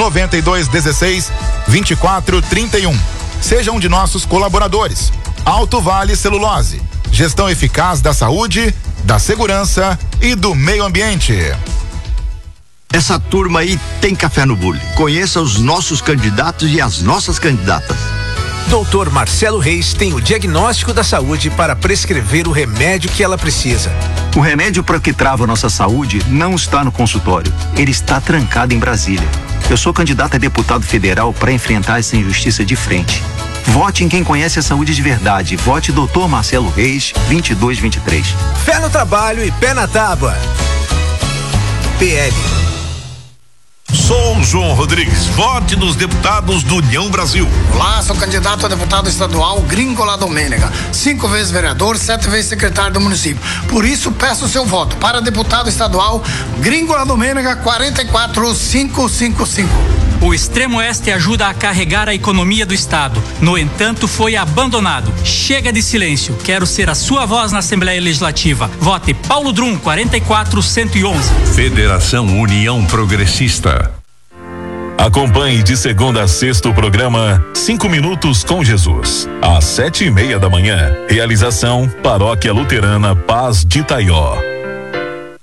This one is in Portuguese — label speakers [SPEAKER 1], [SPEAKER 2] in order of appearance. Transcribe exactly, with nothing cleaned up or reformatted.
[SPEAKER 1] noventa e dois dezesseis, vinte e quatro trinta e um. Seja um de nossos colaboradores. Alto Vale Celulose. Gestão eficaz da saúde, da segurança e do meio ambiente.
[SPEAKER 2] Essa turma aí tem café no bule. Conheça os nossos candidatos e as nossas candidatas.
[SPEAKER 3] doutor Marcelo Reis tem o diagnóstico da saúde para prescrever o remédio que ela precisa.
[SPEAKER 4] O remédio para que trava nossa saúde não está no consultório. Ele está trancado em Brasília. Eu sou candidato a deputado federal para enfrentar essa injustiça de frente. Vote em quem conhece a saúde de verdade. Vote doutor Marcelo Reis, vinte e dois vinte e três.
[SPEAKER 3] Fé no trabalho e pé na tábua. P L.
[SPEAKER 5] Sou João Rodrigues, vote nos deputados do União Brasil.
[SPEAKER 6] Olá, sou candidato a deputado estadual Gringola Domênega, cinco vezes vereador, sete vezes secretário do município. Por isso, peço o seu voto para deputado estadual Gringola Domênega quatro quatro cinco cinco cinco.
[SPEAKER 7] O Extremo Oeste ajuda a carregar a economia do estado. No entanto, foi abandonado. Chega de silêncio. Quero ser a sua voz na Assembleia Legislativa. Vote Paulo Drum, quarenta e quatro cento e onze.
[SPEAKER 8] Federação União Progressista. Acompanhe de segunda a sexta o programa Cinco Minutos com Jesus, às sete e meia da manhã. Realização Paróquia Luterana Paz de Itaió.